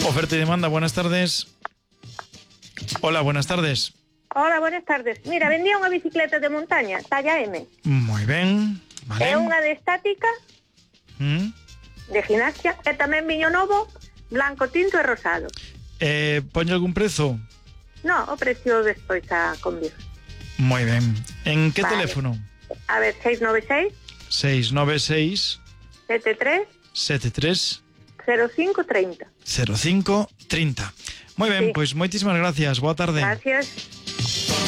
Oferta y demanda, buenas tardes. Hola, buenas tardes. Hola, buenas tardes. Mira, vendía unha bicicleta de montaña, talla M. Moi ben, vale. É unha de estática, de gimnasia, e tamén viño novo, blanco, tinto e rosado. Poño algún prezo? No, o precio despois a convir. Moi ben. En que teléfono? A ver, 696 696 73 73 0530. 0530. Moi ben, Sí. pois moitísimas gracias. Boa tarde. Gracias.